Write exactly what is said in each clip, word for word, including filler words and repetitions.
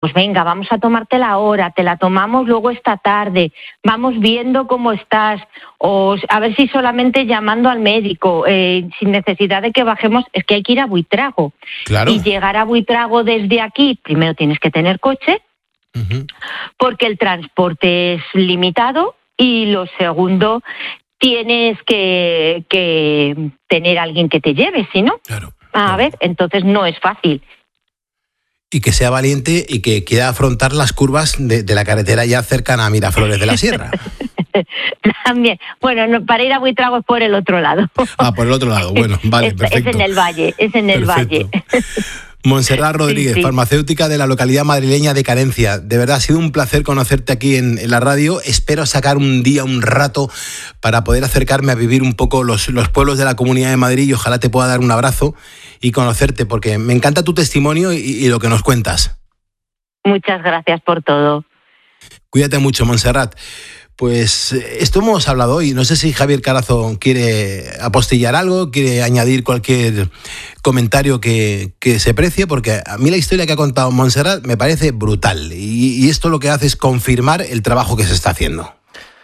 pues venga, vamos a tomártela ahora, te la tomamos luego esta tarde, vamos viendo cómo estás, o a ver si solamente llamando al médico, eh, sin necesidad de que bajemos, es que hay que ir a Buitrago. Claro. Y llegar a Buitrago desde aquí, primero tienes que tener coche, uh-huh. porque el transporte es limitado, y lo segundo, tienes que, que tener a alguien que te lleve, si no, claro, a claro. ver, entonces no es fácil. Y que sea valiente y que quiera afrontar las curvas de, de la carretera ya cercana a Miraflores de la Sierra. También. Bueno, no, para ir a Buitrago es por el otro lado. Ah, por el otro lado. Bueno, vale, es, perfecto. Es en el valle, es en el perfecto. valle. Montserrat Rodríguez, sí, sí. farmacéutica de la localidad madrileña de Carencia. De verdad, ha sido un placer conocerte aquí en, en la radio. Espero sacar un día, un rato, para poder acercarme a vivir un poco los, los pueblos de la Comunidad de Madrid y ojalá te pueda dar un abrazo y conocerte, porque me encanta tu testimonio y, y lo que nos cuentas. Muchas gracias por todo. Cuídate mucho, Montserrat. Pues esto hemos hablado hoy. No sé si Javier Carazo quiere apostillar algo, quiere añadir cualquier comentario que, que se precie, porque a mí la historia que ha contado Montserrat me parece brutal. Y, y esto lo que hace es confirmar el trabajo que se está haciendo.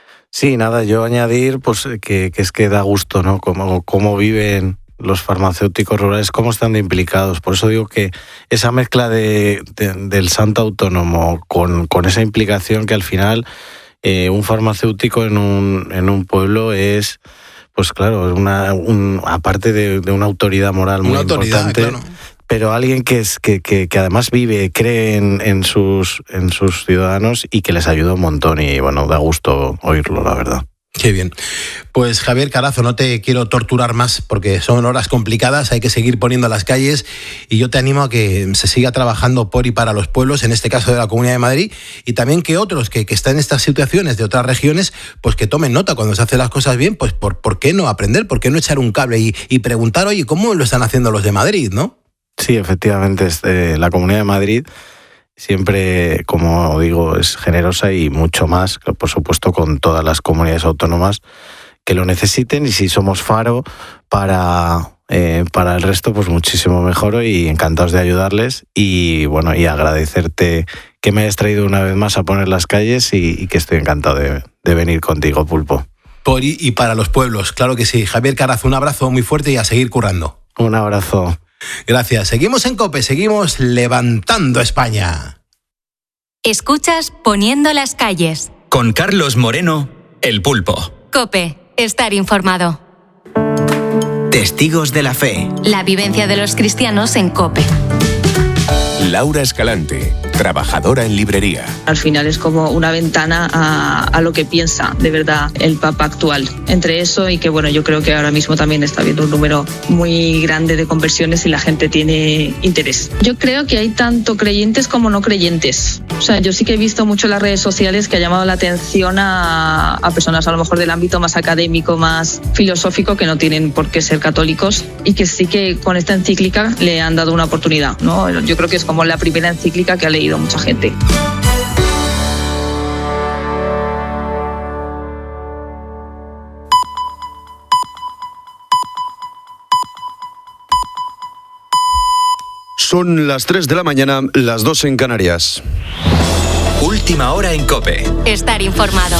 Sí, nada, yo añadir pues que, que es que da gusto, ¿no? Cómo, cómo viven los farmacéuticos rurales, cómo están implicados. Por eso digo que esa mezcla de, de, del santo autónomo con, con esa implicación que al final... Eh, un farmacéutico en un, en un pueblo es, pues claro, una, un, aparte de, de una autoridad moral muy una autoridad, importante, claro. pero alguien que, es, que, que, que además vive, cree en, en, sus, en sus ciudadanos y que les ayuda un montón y bueno, da gusto oírlo, la verdad. Qué bien. Pues Javier Carazo, no te quiero torturar más porque son horas complicadas, hay que seguir poniendo las calles y yo te animo a que se siga trabajando por y para los pueblos, en este caso de la Comunidad de Madrid, y también que otros que, que están en estas situaciones de otras regiones, pues que tomen nota cuando se hacen las cosas bien, pues por, ¿por qué no aprender? ¿Por qué no echar un cable y, y preguntar, oye, ¿cómo lo están haciendo los de Madrid, no? Sí, efectivamente, este, la Comunidad de Madrid siempre, como digo, es generosa y mucho más, por supuesto, con todas las comunidades autónomas que lo necesiten y si somos faro para, eh, para el resto, pues muchísimo mejor y encantados de ayudarles y bueno, y agradecerte que me hayas traído una vez más a poner las calles y, y que estoy encantado de, de venir contigo, Pulpo. Por y, y para los pueblos, claro que sí. Javier Carazo, un abrazo muy fuerte y a seguir currando. Un abrazo. Gracias. Seguimos en COPE, seguimos levantando España. Escuchas Poniendo las calles. Con Carlos Moreno, El Pulpo. COPE, estar informado. Testigos de la fe. La vivencia de los cristianos en COPE. Laura Escalante, trabajadora en librería. Al final es como una ventana a, a lo que piensa de verdad el Papa actual. Entre eso y que bueno, yo creo que ahora mismo también está habiendo un número muy grande de conversiones y la gente tiene interés. Yo creo que hay tanto creyentes como no creyentes. O sea, yo sí que he visto mucho en las redes sociales que ha llamado la atención a, a personas a lo mejor del ámbito más académico, más filosófico, que no tienen por qué ser católicos y que sí que con esta encíclica le han dado una oportunidad, ¿no? Yo creo que es como la primera encíclica que ha leído mucha gente. Son las tres de la mañana, las dos en Canarias. Última hora en COPE. Estar informado.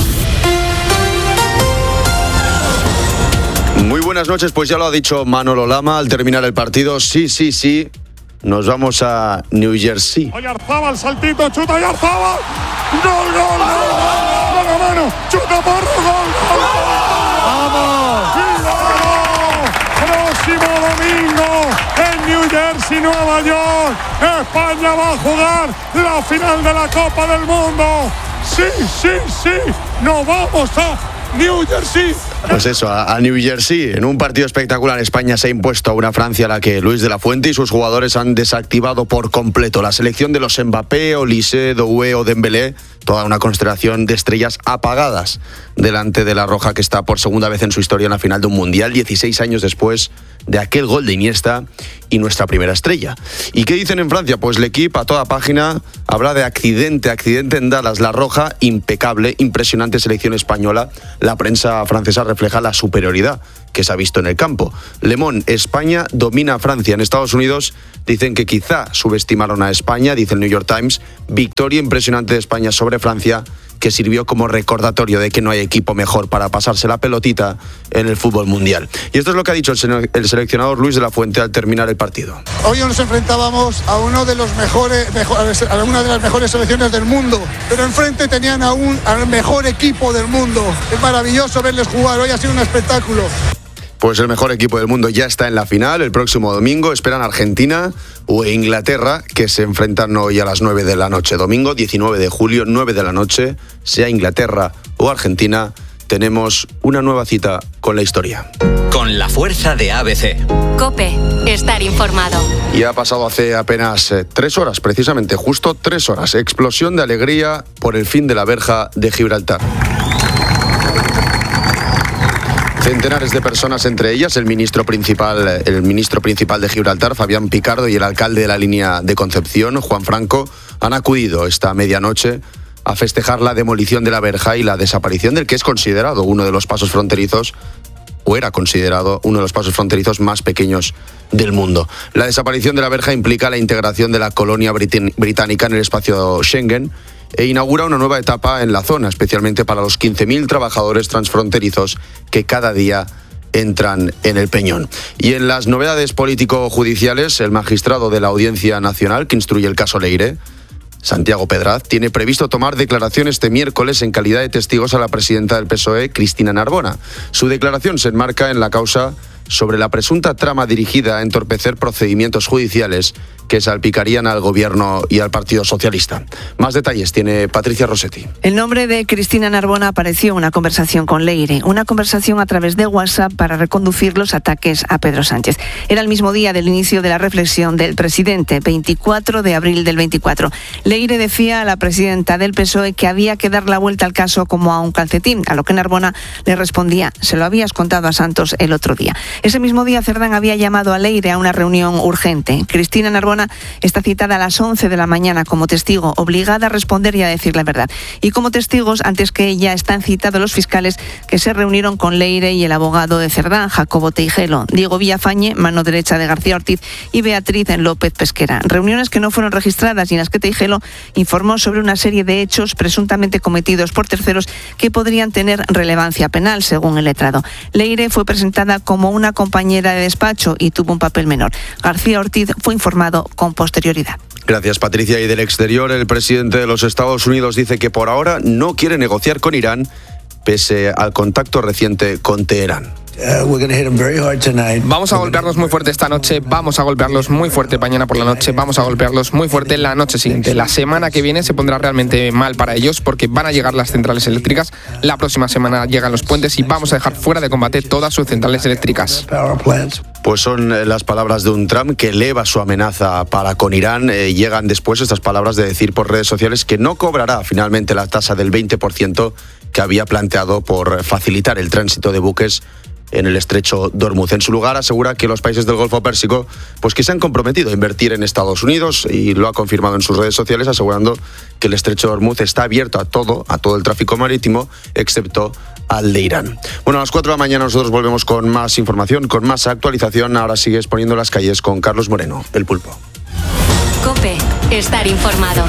Muy buenas noches, pues ya lo ha dicho Manolo Lama al terminar el partido. Sí, sí, sí. Nos vamos a New Jersey. Oyarzabal, saltito, chuta Oyarzabal. ¡Gol, gol, gol! ¡Mano a mano! ¡Chuta Porro, gol, gol! ¡Vamos! ¡Próximo domingo en New Jersey, Nueva York! España va a jugar la final de la Copa del Mundo. ¡Sí, sí, sí! ¡Nos vamos a New Jersey! Pues eso, a, a New Jersey. En un partido espectacular, España se ha impuesto a una Francia a la que Luis de la Fuente y sus jugadores han desactivado por completo. La selección de los Mbappé, Olise, Doué o Dembélé, toda una constelación de estrellas apagadas delante de la Roja, que está por segunda vez en su historia en la final de un Mundial, dieciséis años después de aquel gol de Iniesta y nuestra primera estrella. ¿Y qué dicen en Francia? Pues l'Equipe a toda página habla de accidente, accidente en Dallas. La Roja, impecable, impresionante selección española. La prensa francesa refleja la superioridad que se ha visto en el campo. Le Monde, España domina a Francia. En Estados Unidos dicen que quizá subestimaron a España, dice el New York Times. Victoria impresionante de España sobre Francia, que sirvió como recordatorio de que no hay equipo mejor para pasarse la pelotita en el fútbol mundial. Y esto es lo que ha dicho el seleccionador Luis de la Fuente al terminar el partido. Hoy nos enfrentábamos a uno de los mejores, mejor, a una de las mejores selecciones del mundo, pero enfrente tenían a un, al mejor equipo del mundo. Es maravilloso verles jugar, hoy ha sido un espectáculo. Pues el mejor equipo del mundo ya está en la final. El próximo domingo esperan Argentina o Inglaterra, que se enfrentan hoy a las nueve de la noche. Domingo diecinueve de julio, nueve de la noche, sea Inglaterra o Argentina, tenemos una nueva cita con la historia. Con la fuerza de A B C. COPE, estar informado. Y ha pasado hace apenas eh, tres horas, precisamente, justo tres horas. Explosión de alegría por el fin de la verja de Gibraltar. Centenares de personas, entre ellas el ministro principal, el ministro principal de Gibraltar, Fabián Picardo, y el alcalde de la línea de Concepción, Juan Franco, han acudido esta medianoche a festejar la demolición de la verja y la desaparición del que es considerado uno de los pasos fronterizos, o era considerado uno de los pasos fronterizos más pequeños del mundo. La desaparición de la verja implica la integración de la colonia británica en el espacio Schengen e inaugura una nueva etapa en la zona, especialmente para los quince mil trabajadores transfronterizos que cada día entran en el Peñón. Y en las novedades político-judiciales, el magistrado de la Audiencia Nacional que instruye el caso Leire, Santiago Pedraz, tiene previsto tomar declaración este miércoles en calidad de testigos a la presidenta del P S O E, Cristina Narbona. Su declaración se enmarca en la causa sobre la presunta trama dirigida a entorpecer procedimientos judiciales que salpicarían al Gobierno y al Partido Socialista. Más detalles tiene Patricia Rossetti. El nombre de Cristina Narbona apareció en una conversación con Leire, una conversación a través de WhatsApp para reconducir los ataques a Pedro Sánchez. Era el mismo día del inicio de la reflexión del presidente, veinticuatro de abril del veinticuatro. Leire decía a la presidenta del P S O E que había que dar la vuelta al caso como a un calcetín, a lo que Narbona le respondía: se lo habías contado a Santos el otro día. Ese mismo día Cerdán había llamado a Leire a una reunión urgente. Cristina Narbona está citada a las once de la mañana como testigo, obligada a responder y a decir la verdad. Y como testigos, antes que ella, están citados los fiscales que se reunieron con Leire y el abogado de Cerdán, Jacobo Teijelo, Diego Villafañe, mano derecha de García Ortiz, y Beatriz López Pesquera. Reuniones que no fueron registradas y en las que Teijelo informó sobre una serie de hechos presuntamente cometidos por terceros que podrían tener relevancia penal, según el letrado. Leire fue presentada como una compañera de despacho y tuvo un papel menor. García Ortiz fue informado con posterioridad. Gracias, Patricia. Y del exterior, el presidente de los Estados Unidos dice que por ahora no quiere negociar con Irán, pese al contacto reciente con Teherán. Vamos a golpearlos muy fuerte esta noche, vamos a golpearlos muy fuerte mañana por la noche, vamos a golpearlos muy fuerte la noche siguiente. La semana que viene se pondrá realmente mal para ellos porque van a llegar las centrales eléctricas, la próxima semana llegan los puentes y vamos a dejar fuera de combate todas sus centrales eléctricas. Pues son las palabras de un Trump que eleva su amenaza para con Irán. Eh, llegan después estas palabras de decir por redes sociales que no cobrará finalmente la tasa del veinte por ciento que había planteado por facilitar el tránsito de buques en el estrecho de Hormuz. En su lugar, asegura que los países del Golfo Pérsico pues que se han comprometido a invertir en Estados Unidos y lo ha confirmado en sus redes sociales, asegurando que el estrecho de Hormuz está abierto a todo, a todo el tráfico marítimo, excepto al de Irán. Bueno, a las cuatro de la mañana nosotros volvemos con más información, con más actualización. Ahora sigues poniendo las calles con Carlos Moreno, el Pulpo. COPE, estar informado.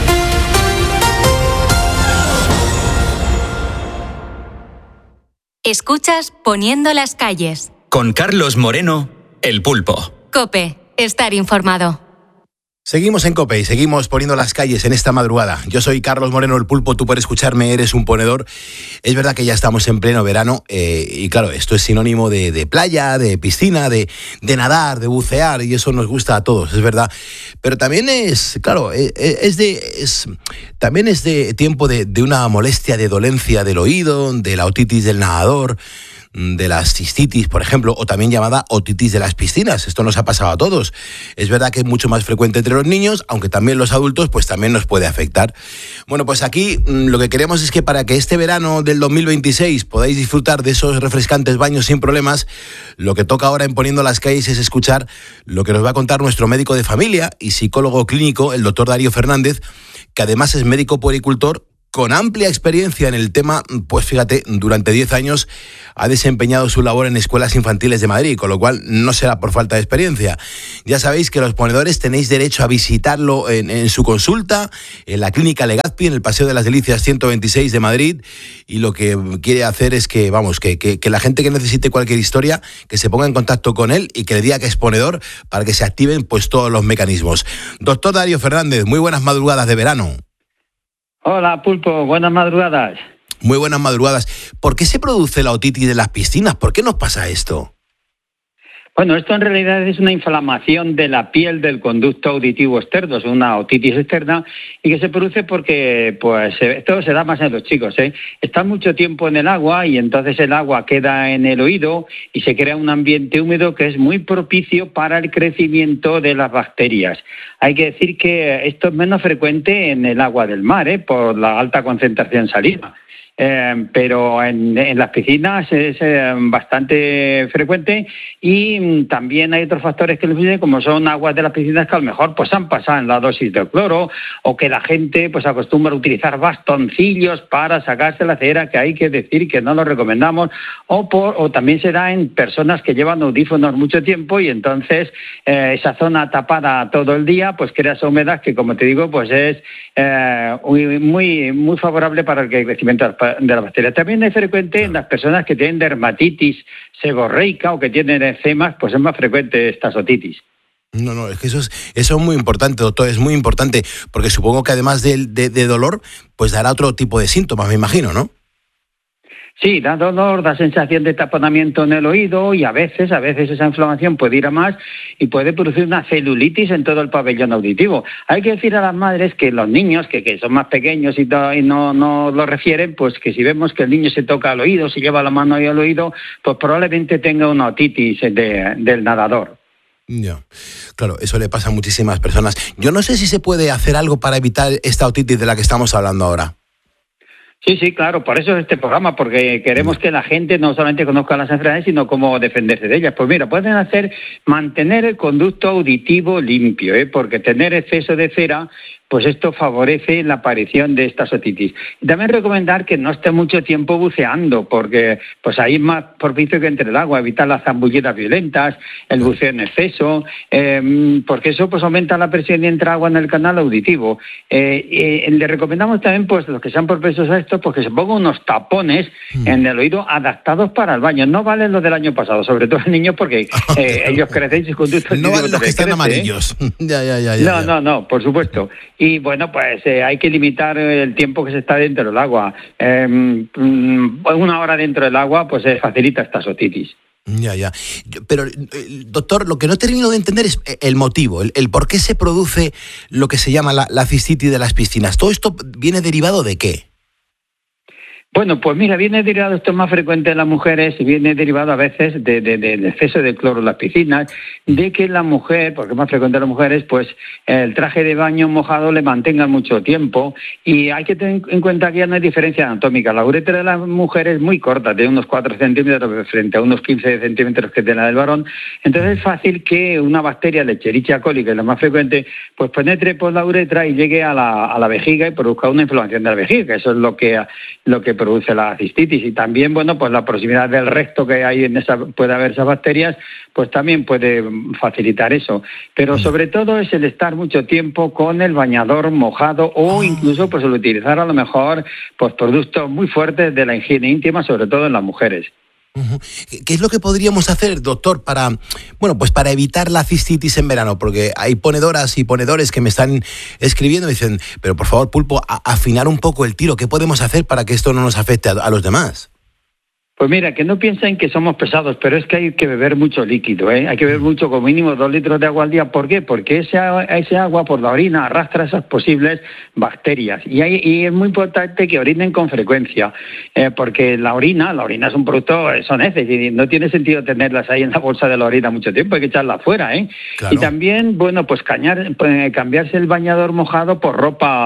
Escuchas Poniendo las calles. Con Carlos Moreno, el Pulpo. COPE, estar informado. Seguimos en COPE y seguimos poniendo las calles en esta madrugada. Yo soy Carlos Moreno, el Pulpo, tú por escucharme eres un ponedor. Es verdad que ya estamos en pleno verano eh, y claro, esto es sinónimo de, de playa, de piscina, de, de nadar, de bucear, y eso nos gusta a todos, es verdad. Pero también es, claro, es, es de, es, también es de tiempo de, de una molestia, de dolencia del oído, de la otitis del nadador, de la cistitis, por ejemplo, o también llamada otitis de las piscinas. Esto nos ha pasado a todos. Es verdad que es mucho más frecuente entre los niños, aunque también los adultos pues también nos puede afectar. Bueno, pues aquí lo que queremos es que para que este verano del dos mil veintiséis podáis disfrutar de esos refrescantes baños sin problemas, lo que toca ahora en Poniendo las Calles es escuchar lo que nos va a contar nuestro médico de familia y psicólogo clínico, el doctor Darío Fernández, que además es médico puericultor, con amplia experiencia en el tema, pues fíjate, durante diez años ha desempeñado su labor en escuelas infantiles de Madrid, con lo cual no será por falta de experiencia. Ya sabéis que los ponedores tenéis derecho a visitarlo en, en su consulta, en la Clínica Legazpi, en el Paseo de las Delicias ciento veintiséis de Madrid, y lo que quiere hacer es que, vamos, que, que, que la gente que necesite cualquier historia, que se ponga en contacto con él y que le diga que es ponedor para que se activen pues todos los mecanismos. Doctor Darío Fernández, muy buenas madrugadas de verano. Hola, Pulpo, buenas madrugadas. Muy buenas madrugadas. ¿Por qué se produce la otitis de las piscinas? ¿Por qué nos pasa esto? Bueno, esto en realidad es una inflamación de la piel del conducto auditivo externo, es una otitis externa, y que se produce porque pues esto se da más en los chicos, ¿eh? Están mucho tiempo en el agua y entonces el agua queda en el oído y se crea un ambiente húmedo que es muy propicio para el crecimiento de las bacterias. Hay que decir que esto es menos frecuente en el agua del mar, ¿eh? Por la alta concentración salina. Eh, pero en, en las piscinas es eh, bastante frecuente, y mm, también hay otros factores que lo influyen, como son aguas de las piscinas que a lo mejor pues han pasado en la dosis de cloro, o que la gente pues acostumbra a utilizar bastoncillos para sacarse la cera, que hay que decir que no lo recomendamos, o, por, o también se da en personas que llevan audífonos mucho tiempo y entonces eh, esa zona tapada todo el día pues crea esa humedad que, como te digo, pues es eh, muy, muy, muy favorable para el crecimiento de de la bacteria. También es frecuente en las personas que tienen dermatitis seborreica o que tienen eczemas, pues es más frecuente esta otitis. No, no, es que eso es, eso es muy importante, doctor, es muy importante, porque supongo que además de, de, de dolor, pues dará otro tipo de síntomas, me imagino, ¿no? Sí, da dolor, da sensación de taponamiento en el oído, y a veces, a veces esa inflamación puede ir a más y puede producir una celulitis en todo el pabellón auditivo. Hay que decir a las madres que los niños, que, que son más pequeños y, to, y no, no lo refieren, pues que si vemos que el niño se toca al oído, se lleva la mano ahí al oído, pues probablemente tenga una otitis de, del nadador. Ya, claro, eso le pasa a muchísimas personas. Yo no sé si se puede hacer algo para evitar esta otitis de la que estamos hablando ahora. Sí, sí, claro, por eso es este programa, porque queremos que la gente no solamente conozca las enfermedades, sino cómo defenderse de ellas. Pues mira, pueden hacer mantener el conducto auditivo limpio, ¿eh? Porque tener exceso de cera, pues esto favorece la aparición de esta otitis. Y también recomendar que no esté mucho tiempo buceando, porque pues ahí es más propicio que entre el agua, evitar las zambullidas violentas, el buceo en exceso, eh, porque eso pues aumenta la presión y entra agua en el canal auditivo. Eh, eh, le recomendamos también, pues los que sean propensos a esto, pues que se pongan unos tapones mm. en el oído adaptados para el baño. No valen los del año pasado, sobre todo en niños, porque eh, ellos crecen y sus conductos... No valen los que están crece, amarillos. ¿eh? ya, ya, ya, ya, no, ya. no, no, por supuesto. Y bueno, pues eh, hay que limitar el tiempo que se está dentro del agua. Eh, una hora dentro del agua pues eh, facilita esta otitis. Ya, ya. Pero, doctor, lo que no termino de entender es el motivo, el, el por qué se produce lo que se llama la, la cistitis de las piscinas. ¿Todo esto viene derivado de qué? Bueno, pues mira, viene derivado, esto es más frecuente en las mujeres, y viene derivado a veces de, de, de, de exceso de cloro en las piscinas, de que la mujer, porque es más frecuente en las mujeres, pues el traje de baño mojado le mantenga mucho tiempo, y hay que tener en cuenta que ya no hay diferencia anatómica. La uretra de la mujer es muy corta, de unos cuatro centímetros frente a unos quince centímetros que tiene la del varón, entonces es fácil que una bacteria, Escherichia coli, que es la más frecuente, pues penetre por la uretra y llegue a la, a la vejiga y produzca una inflamación de la vejiga. Eso es lo que, lo que produce la cistitis. Y también, bueno, pues la proximidad del recto que hay en esa, puede haber esas bacterias, pues también puede facilitar eso. Pero sobre todo es el estar mucho tiempo con el bañador mojado, o incluso pues el utilizar a lo mejor pues productos muy fuertes de la higiene íntima, sobre todo en las mujeres. ¿Qué es lo que podríamos hacer, doctor, para, bueno, pues para evitar la cistitis en verano? Porque hay ponedoras y ponedores que me están escribiendo y dicen, pero por favor, Pulpo, a, afinar un poco el tiro. ¿Qué podemos hacer para que esto no nos afecte a, a los demás? Pues mira, que no piensen que somos pesados, pero es que hay que beber mucho líquido, ¿eh? Hay que beber mucho, como mínimo dos litros de agua al día. ¿Por qué? Porque ese, ese agua por la orina arrastra esas posibles bacterias. Y, hay, y es muy importante que orinen con frecuencia, eh, porque la orina, la orina es un producto, son heces, y no tiene sentido tenerlas ahí en la bolsa de la orina mucho tiempo, hay que echarla fuera, ¿eh? Claro. Y también, bueno, pues cañar, pues cambiarse el bañador mojado por ropa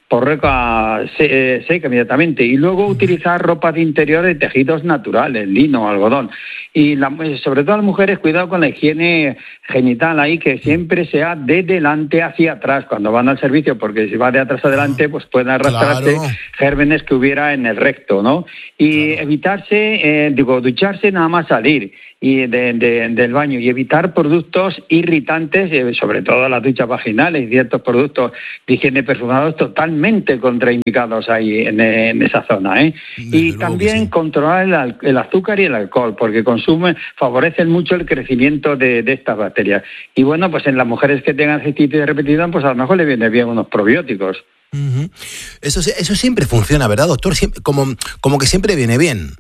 por ropa se, seca inmediatamente. Y luego utilizar ropa de interior de tejidos naturales, lino, algodón. Y la, sobre todo las mujeres, cuidado con la higiene genital ahí, que siempre sea de delante hacia atrás cuando van al servicio, porque si va de atrás adelante, pues pueden arrastrarse claro. gérmenes que hubiera en el recto, ¿no? Y claro. evitarse, eh, digo, ducharse nada más salir y de, de, del baño y evitar productos irritantes, eh, sobre todo las duchas vaginales y ciertos productos de higiene perfumados totalmente contraindicados ahí en, en esa zona, ¿eh? Y también sí. controlar el, el azúcar y el alcohol, porque consumen, favorecen mucho el crecimiento de, de estas bacterias. Y bueno, pues en las mujeres que tengan cistitis repetida, pues a lo mejor le viene bien unos probióticos. Uh-huh. Eso, eso siempre funciona, ¿verdad, doctor? Siempre, como, como que siempre viene bien.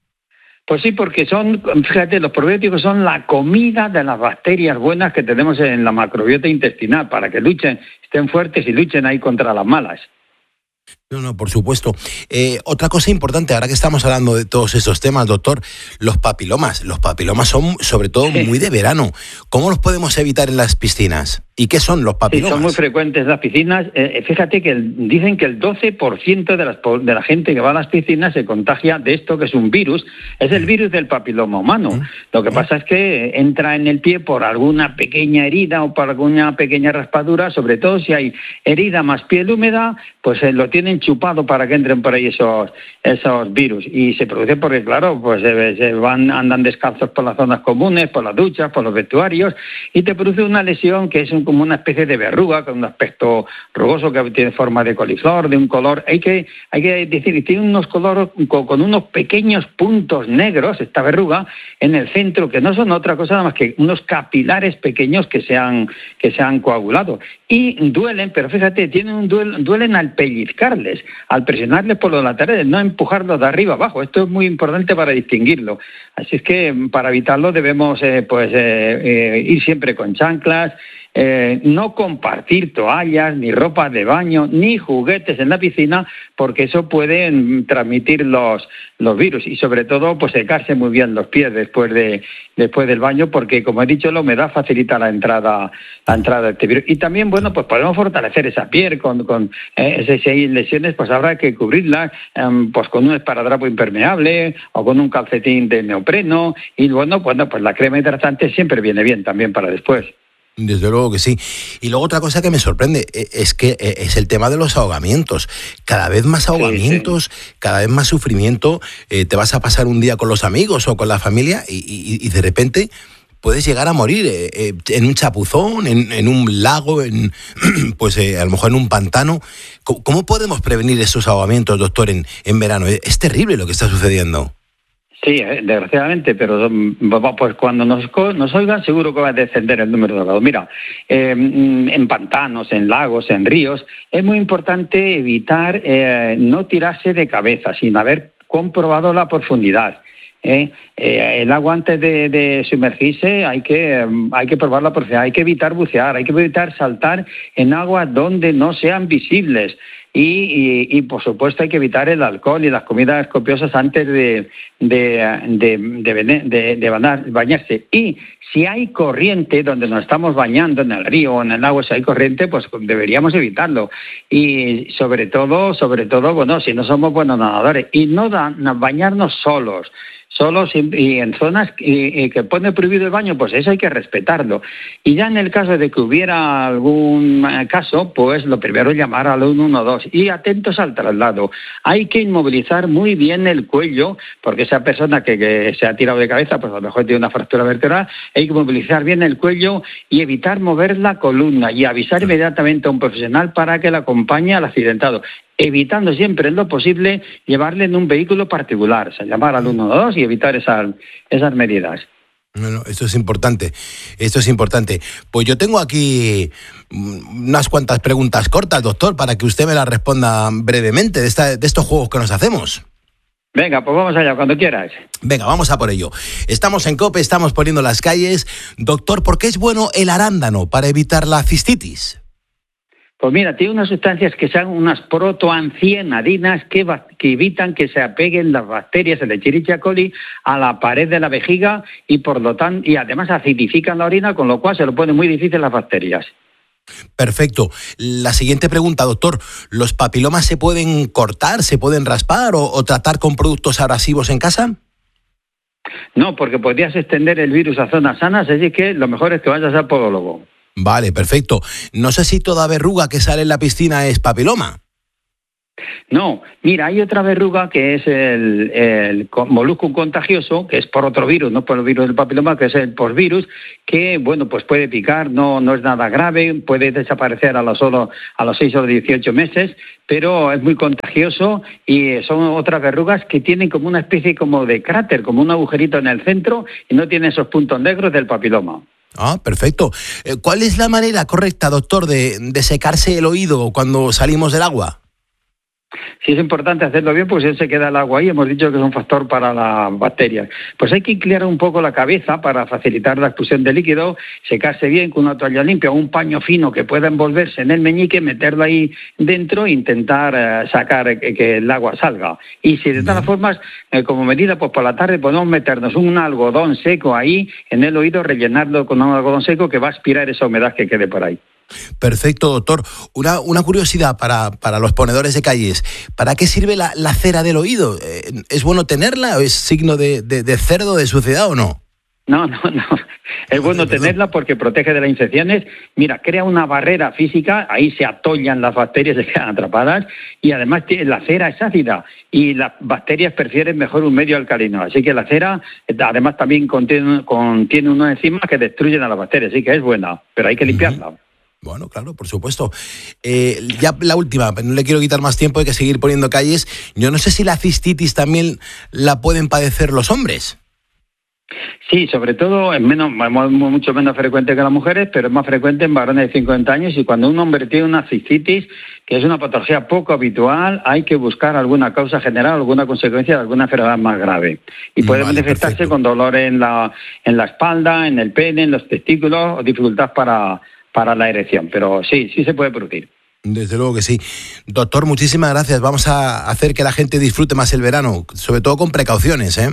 Pues sí, porque son, fíjate, los probióticos son la comida de las bacterias buenas que tenemos en la macrobiota intestinal, para que luchen, estén fuertes y luchen ahí contra las malas. No, no, por supuesto. Eh, otra cosa importante, ahora que estamos hablando de todos esos temas, doctor, los papilomas. Los papilomas son, sobre todo, sí. muy de verano. ¿Cómo los podemos evitar en las piscinas? ¿Y qué son los papilomas? Sí, son muy frecuentes las piscinas. Eh, fíjate que el, dicen que el doce por ciento de, las, de la gente que va a las piscinas se contagia de esto, que es un virus. Es el virus del papiloma humano. ¿Mm? Lo que ¿Mm? pasa es que entra en el pie por alguna pequeña herida o por alguna pequeña raspadura, sobre todo si hay herida más piel húmeda, pues eh, lo tienen chupado para que entren por ahí esos esos virus. Y se produce porque, claro, pues se, se van andan descalzos por las zonas comunes, por las duchas, por los vestuarios, y te produce una lesión que es un como una especie de verruga, con un aspecto rugoso que tiene forma de coliflor, de un color, hay que hay que decir, tiene unos colores con, con unos pequeños puntos negros, esta verruga, en el centro, que no son otra cosa nada más que unos capilares pequeños que se han, que se han coagulado. Y duelen, pero fíjate, tienen un duel, duelen al pellizcarles, al presionarles por los laterales, no empujarlos de arriba abajo. Esto es muy importante para distinguirlo. Así es que para evitarlo debemos eh, pues eh, eh, ir siempre con chanclas, Eh, no compartir toallas, ni ropa de baño, ni juguetes en la piscina, porque eso puede transmitir los, los virus. Y sobre todo, pues secarse muy bien los pies después de después del baño, porque como he dicho, la humedad facilita la entrada la entrada de este virus. Y también, bueno, pues podemos fortalecer esa piel con, con eh, si hay lesiones, pues habrá que cubrirlas eh, pues con un esparadrapo impermeable o con un calcetín de neopreno. Y bueno, pues, no, pues la crema hidratante siempre viene bien también para después. Desde luego que sí. Y luego otra cosa que me sorprende es que es el tema de los ahogamientos. Cada vez más ahogamientos, sí, sí. cada vez más sufrimiento. Eh, te vas a pasar un día con los amigos o con la familia y, y, y de repente puedes llegar a morir eh, eh, en un chapuzón, en, en un lago, en pues eh, a lo mejor en un pantano. ¿Cómo, cómo podemos prevenir esos ahogamientos, doctor, en, en verano? Es terrible lo que está sucediendo. Sí, desgraciadamente, pero pues cuando nos, nos oigan seguro que va a descender el número de ahogados. Mira, eh, en pantanos, en lagos, en ríos, es muy importante evitar eh, no tirarse de cabeza sin haber comprobado la profundidad. Eh, eh, el agua antes de, de sumergirse hay que hay que probar la profundidad, hay que evitar bucear, hay que evitar saltar en aguas donde no sean visibles. Y, y, y, por supuesto, hay que evitar el alcohol y las comidas copiosas antes de, de, de, de, de, de bañarse. Y si hay corriente, donde nos estamos bañando, en el río o en el agua, si hay corriente, pues deberíamos evitarlo. Y sobre todo, sobre todo, bueno, si no somos buenos nadadores. Y no, da, no bañarnos solos. solos y en zonas que pone prohibido el baño, pues eso hay que respetarlo. Y ya en el caso de que hubiera algún caso, pues lo primero es llamar al uno uno dos y atentos al traslado. Hay que inmovilizar muy bien el cuello, porque esa persona que, que se ha tirado de cabeza, pues a lo mejor tiene una fractura vertebral, hay que movilizar bien el cuello y evitar mover la columna y avisar inmediatamente a un profesional para que le acompañe al accidentado, evitando siempre en lo posible llevarle en un vehículo particular, o sea, llamar al uno uno dos y evitar esas, esas medidas. Bueno, esto es importante, esto es importante. Pues yo tengo aquí unas cuantas preguntas cortas, doctor, para que usted me las responda brevemente de, esta, de estos juegos que nos hacemos. Venga, pues vamos allá, cuando quieras. Venga, vamos a por ello. Estamos en COPE, estamos poniendo las calles. Doctor, ¿por qué es bueno el arándano para evitar la cistitis? Pues mira, tiene unas sustancias que son unas protoancianadinas que, que evitan que se apeguen las bacterias, el Escherichia coli, a la pared de la vejiga y por lo tanto y además acidifican la orina, con lo cual se lo pone muy difícil las bacterias. Perfecto. La siguiente pregunta, doctor. ¿Los papilomas se pueden cortar, se pueden raspar o, o tratar con productos abrasivos en casa? No, porque podrías extender el virus a zonas sanas, así que lo mejor es que vayas al podólogo. Vale, perfecto. No sé si toda verruga que sale en la piscina es papiloma. No, mira, hay otra verruga que es el, el molusco contagioso, que es por otro virus, no por el virus del papiloma, que es el posvirus, que, bueno, pues puede picar, no, no es nada grave, puede desaparecer a los, solo, a los seis o dieciocho meses, pero es muy contagioso y son otras verrugas que tienen como una especie como de cráter, como un agujerito en el centro y no tienen esos puntos negros del papiloma. Ah, perfecto. ¿Cuál es la manera correcta, doctor, de, de secarse el oído cuando salimos del agua? Sí, es importante hacerlo bien, pues si se queda el agua ahí, hemos dicho que es un factor para las bacterias. Pues hay que inclinar un poco la cabeza para facilitar la expulsión de líquido, secarse bien con una toalla limpia o un paño fino que pueda envolverse en el meñique, meterlo ahí dentro e intentar eh, sacar eh, que el agua salga. Y si de todas formas, eh, como medida, pues por la tarde podemos meternos un algodón seco ahí en el oído, rellenarlo con un algodón seco que va a aspirar esa humedad que quede por ahí. Perfecto, doctor. Una, una curiosidad para, para los ponedores de calles. ¿Para qué sirve la, la cera del oído? ¿Es bueno tenerla o es signo de, de, de cerdo, de suciedad o no? No, no, no. Es bueno tenerla porque protege de las infecciones. Mira, crea una barrera física, ahí se atollan las bacterias, se quedan atrapadas y además la cera es ácida y las bacterias prefieren mejor un medio alcalino. Así que la cera además también contiene, contiene unas enzimas que destruyen a las bacterias, así que es buena, pero hay que limpiarla. Bueno, claro, por supuesto. Eh, ya la última, no le quiero quitar más tiempo, hay que seguir poniendo calles. Yo no sé si la cistitis también la pueden padecer los hombres. Sí, sobre todo es menos, mucho menos frecuente que las mujeres, pero es más frecuente en varones de cincuenta años y cuando un hombre tiene una cistitis, que es una patología poco habitual, hay que buscar alguna causa general, alguna consecuencia de alguna enfermedad más grave. Y puede vale, manifestarse perfecto. Con dolor en la, en la espalda, en el pene, en los testículos o dificultad para... para la erección, pero sí, sí se puede producir. Desde luego que sí. Doctor, muchísimas gracias. Vamos a hacer que la gente disfrute más el verano, sobre todo con precauciones, ¿eh?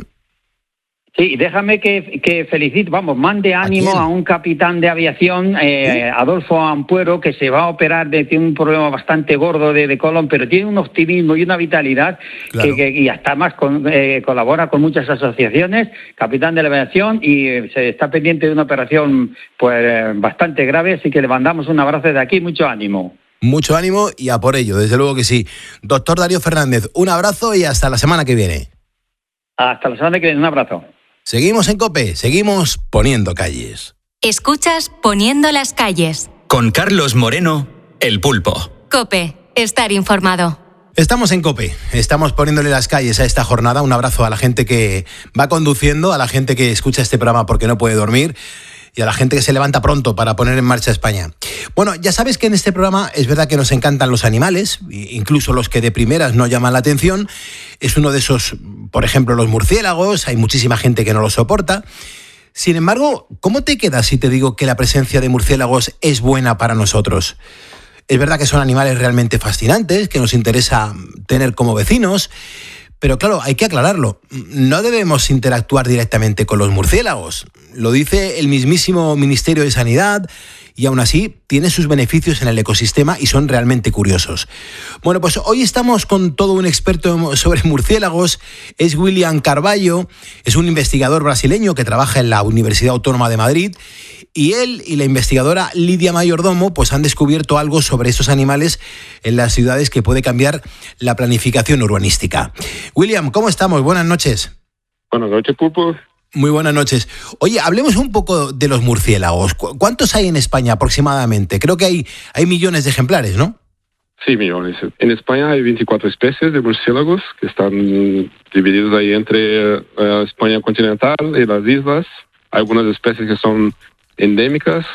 Sí, déjame que, que felicite, vamos, mande ánimo a, a un capitán de aviación, eh, ¿Sí? Adolfo Ampuero, que se va a operar, de, tiene un problema bastante gordo de, de colon, pero tiene un optimismo y una vitalidad claro. que, que y hasta más con, eh, colabora con muchas asociaciones, capitán de la aviación, y eh, se está pendiente de una operación pues eh, bastante grave, así que le mandamos un abrazo desde aquí, mucho ánimo. Mucho ánimo y a por ello, desde luego que sí. Doctor Darío Fernández, un abrazo y hasta la semana que viene. Hasta la semana que viene, un abrazo. Seguimos en COPE, seguimos poniendo calles. Escuchas Poniendo las calles. Con Carlos Moreno, El Pulpo. COPE, estar informado. Estamos en COPE, estamos poniéndole las calles a esta jornada. Un abrazo a la gente que va conduciendo, a la gente que escucha este programa porque no puede dormir y a la gente que se levanta pronto para poner en marcha España. Bueno, ya sabes que en este programa es verdad que nos encantan los animales, incluso los que de primeras no llaman la atención. Es uno de esos, por ejemplo, los murciélagos, hay muchísima gente que no los soporta. Sin embargo, ¿cómo te quedas si te digo que la presencia de murciélagos es buena para nosotros? Es verdad que son animales realmente fascinantes, que nos interesa tener como vecinos, pero claro, hay que aclararlo. No debemos interactuar directamente con los murciélagos. Lo dice el mismísimo Ministerio de Sanidad y aún así tiene sus beneficios en el ecosistema y son realmente curiosos. Bueno, pues hoy estamos con todo un experto sobre murciélagos. Es William Carvalho, es un investigador brasileño que trabaja en la Universidad Autónoma de Madrid. Y él y la investigadora Lidia Mayordomo pues han descubierto algo sobre estos animales en las ciudades que puede cambiar la planificación urbanística. William, ¿cómo estamos? Buenas noches. Buenas noches, Pulpo. Muy buenas noches. Oye, hablemos un poco de los murciélagos. ¿Cuántos hay en España aproximadamente? Creo que hay, hay millones de ejemplares, ¿no? Sí, millones. En España hay veinticuatro especies de murciélagos que están divididos ahí entre uh, España continental y las islas. Hay algunas especies que son endémicas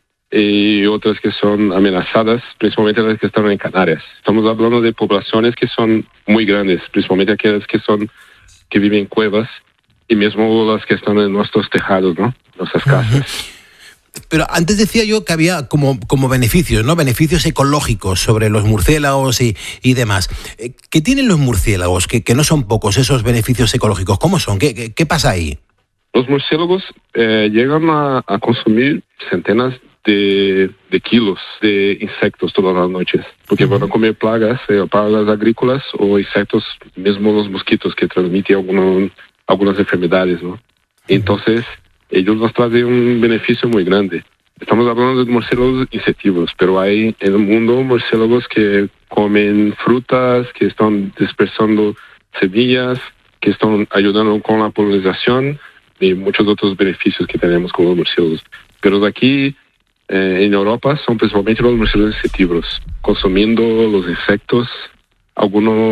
y otras que son amenazadas, principalmente las que están en Canarias. Estamos hablando de poblaciones que son muy grandes, principalmente aquellas que son que viven en cuevas y mismo las que están en nuestros tejados, ¿no? Nuestras casas. Pero antes decía yo que había como, como beneficios, ¿no? Beneficios ecológicos sobre los murciélagos y, y demás. ¿Qué tienen los murciélagos? Que, que no son pocos esos beneficios ecológicos. ¿Cómo son? ¿Qué, qué, qué pasa ahí? Los murciélagos eh, llegan a, a consumir centenas de, de kilos de insectos todas las noches, porque van a comer plagas, eh, plagas agrícolas o insectos, mismo los mosquitos que transmiten algunos, algunas enfermedades, ¿no? Entonces, ellos nos traen un beneficio muy grande. Estamos hablando de murciélagos insectívoros, pero hay en el mundo murciélagos que comen frutas, que están dispersando semillas, que están ayudando con la polinización y muchos otros beneficios que tenemos con los murciélagos. Pero de aquí, eh, en Europa, son principalmente los murciélagos insectívoros, consumiendo los insectos, algunos